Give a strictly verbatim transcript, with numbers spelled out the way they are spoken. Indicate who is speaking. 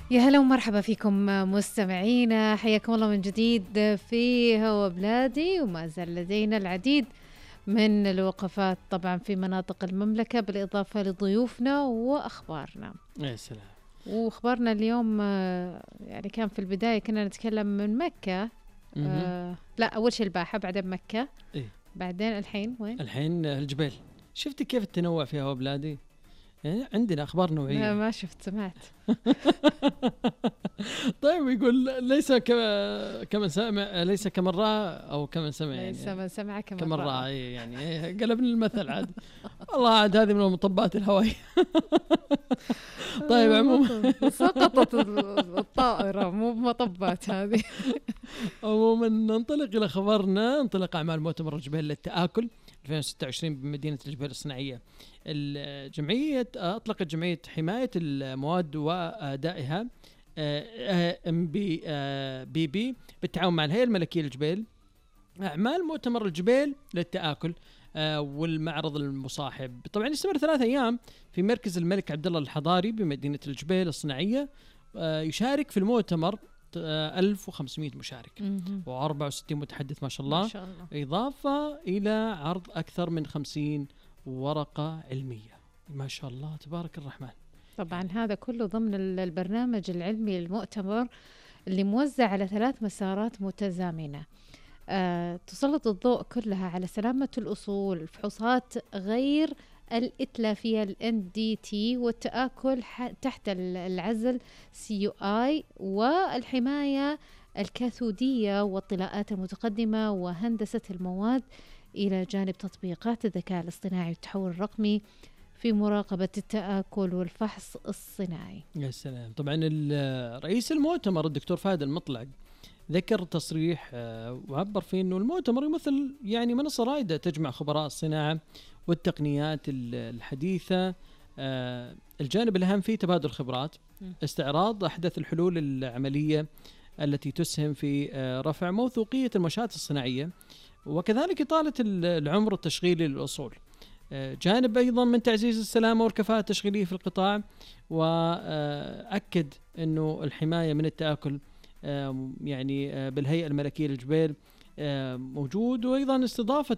Speaker 1: يا هلا ومرحبا فيكم مستمعينا، حياكم الله من جديد في هوا بلادي. وما زال لدينا العديد من الوقفات طبعا في مناطق المملكة، بالإضافة لضيوفنا وأخبارنا.
Speaker 2: يا سلام.
Speaker 1: وأخبارنا اليوم يعني كان في البداية كنا نتكلم من مكة. آه لا، أول شيء الباحة، بعدين مكة،
Speaker 2: إيه؟
Speaker 1: بعدين الحين وين؟
Speaker 2: الحين الجبال. شفتي كيف التنوع في هوا بلادي؟ يعني عندنا أخبار نوعية.
Speaker 1: لا ما شفت، سمعت.
Speaker 2: طيب يقول ليس كما كمن سمع، ليس كمن رأى أو كمن سمع، يعني
Speaker 1: ليس من سمع كمن,
Speaker 2: كمن
Speaker 1: رأى.
Speaker 2: رأى. يعني قلبنا المثل عاد. والله عاد هذه من المطبات الهوائية. طيب عموما
Speaker 1: سقطت الطائرة، مو بمطبات هذه.
Speaker 2: عموما ننطلق إلى خبرنا. انطلق أعمال مؤتمر الجبال للتآكل ألفين وستة وعشرين بمدينة الجبال الصناعية. الجمعية أطلقت جمعية حماية المواد وأدائها ام بي بي بي بالتعاون مع الهيئة الملكية للجبال أعمال مؤتمر الجبال للتآكل والمعرض المصاحب. طبعا يستمر ثلاثة أيام في مركز الملك عبد الله الحضاري بمدينة الجبال الصناعية. يشارك في المؤتمر ألف وخمسمائة مشارك وأربعة وستين متحدث ما شاء الله, ما شاء الله. إضافة إلى عرض أكثر من خمسين ورقة علمية. ما شاء الله تبارك الرحمن.
Speaker 1: طبعا هذا كله ضمن البرنامج العلمي للمؤتمر اللي موزع على ثلاث مسارات متزامنة. أه تسلط الضوء كلها على سلامة الأصول، الفحوصات غير الإتلافية ال إن دي تي، والتآكل تحت العزل سي يو آي، والحماية الكاثودية والطلاءات المتقدمة وهندسة المواد، إلى جانب تطبيقات الذكاء الاصطناعي والتحول الرقمي في مراقبة التآكل والفحص الصناعي.
Speaker 2: يا سلام. طبعا رئيس المؤتمر الدكتور فهد المطلق ذكر تصريح وعبر فيه أنه المؤتمر يمثل يعني منصة رائدة تجمع خبراء الصناعة والتقنيات الحديثة. الجانب الأهم فيه تبادل الخبرات، استعراض أحدث الحلول العملية التي تسهم في رفع موثوقية المنشآت الصناعية، وكذلك إطالة العمر التشغيلي للأصول. جانب أيضا من تعزيز السلامة والكفاءة التشغيلية في القطاع، وأكد أنه الحماية من التآكل يعني بالهيئة الملكية للجبال موجود، وأيضا استضافة